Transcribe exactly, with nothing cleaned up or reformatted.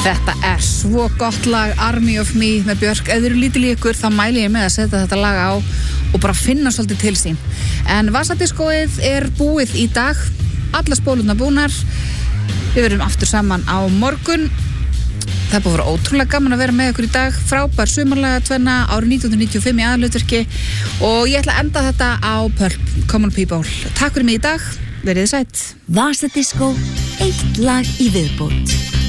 Þetta er svo gott lag, Army of Me með Björk. Ef þið eru lítil í ykkur þá mæli ég með að setja þetta lag á og bara finna svolítið til sín. En Vasadiskóið er búið í dag, alla spólurnar búnar. Við verum aftur saman á morgun. Það er búið að vera ótrúlega gaman að vera með ykkur í dag. Frábær sumarlaga tvenna árið nítján hundruð níutíu og fimm í aðalhlutverki og ég ætla að enda þetta á Pulp, Common People. Takk fyrir mig í dag, verið þið sætt. Vasadiskó, eitt lag í viðbót.